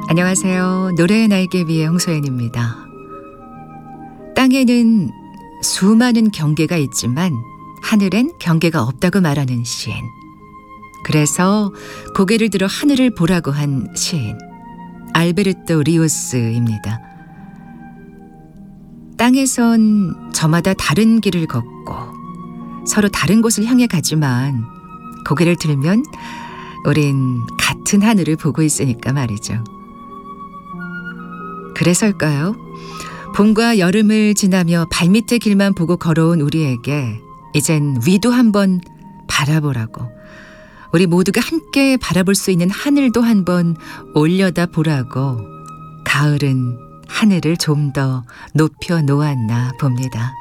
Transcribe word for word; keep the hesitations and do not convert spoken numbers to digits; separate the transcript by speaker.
Speaker 1: 안녕하세요. 노래의 날개위의 홍소연입니다. 땅에는 수많은 경계가 있지만 하늘엔 경계가 없다고 말하는 시인. 그래서 고개를 들어 하늘을 보라고 한 시인 알베르토 리오스입니다. 땅에선 저마다 다른 길을 걷고 서로 다른 곳을 향해 가지만 고개를 들면 우린 같은 하늘을 보고 있으니까 말이죠. 그래서일까요? 봄과 여름을 지나며 발밑의 길만 보고 걸어온 우리에게 이젠 위도 한번 바라보라고, 우리 모두가 함께 바라볼 수 있는 하늘도 한번 올려다 보라고 가을은 하늘을 좀 더 높여 놓았나 봅니다.